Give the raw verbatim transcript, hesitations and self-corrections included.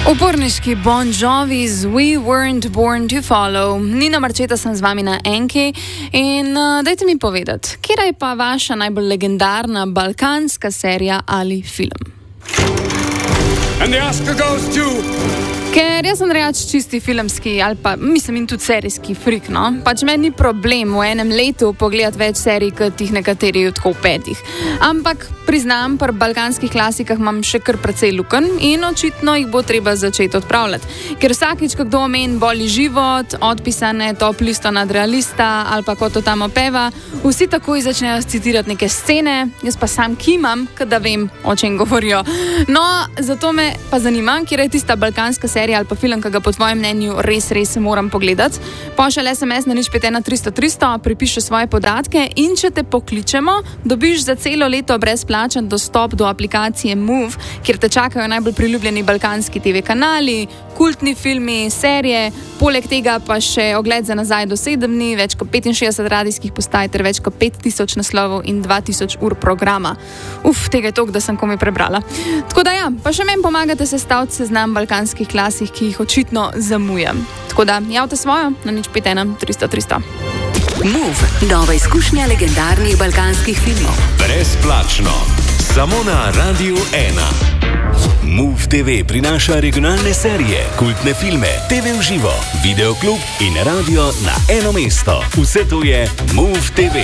Uporniški Bon Jovi z We Weren't Born to Follow. Nina Marčeta sem z vami na Enki in uh, dajte mi povedati, kera je pa vaša najbolj legendarna balkanska serija ali film? And the Oscar goes to... Ker jaz sem reč čisti filmski ali pa mislim in tudi serijski frik, no? Pač meni ni problem v enem letu pogledati več serij, kot jih nekateri tako v petih. Ampak priznam, pri balkanskih klasikah imam še kar precej lukenj in očitno jih bo treba začeti odpravljati. Ker vsakič, ko kdo omeni Boli život, Odpisane, Top listo nadrealista ali pa Ko to tam opeva, vsi takoj začnejo citirati neke scene, jaz pa sam kimam, da vem, o čem govorijo. No, zato me pa zanima, kjer je tista balkanska serija ali pa film, ki ga po tvojem mnenju res, res moram pogledati. Pošalj es em es na nič pet ena tristo tristo, pripiši svoje podatke in če te pokličemo, dobiš za celo leto brezplačen dostop do aplikacije Move, kjer te čakajo najbolj priljubljeni balkanski te ve kanali, kultni filmi, serije, poleg tega pa še ogled za nazaj do sedem dni, več kot petinšestdeset radijskih postaj ter več kot pet tisoč naslovov in dva tisoč ur programa. Uf, tega je toliko, da sem komaj prebrala. Tako da ja, pa še meni pomagate sestaviti seznam balkanskih klasik, ki jih očitno zamujam. Tako da javite svojo na nič pet ena tristo tristo. Move, nova izkušnja legendarnih balkanskih filmov. Brezplačno, samo na Radiu ena. Move te ve prinaša regionalne serije, kultne filme, te ve v živo, videoklub in radio na eno mesto. Vse to je Move te ve.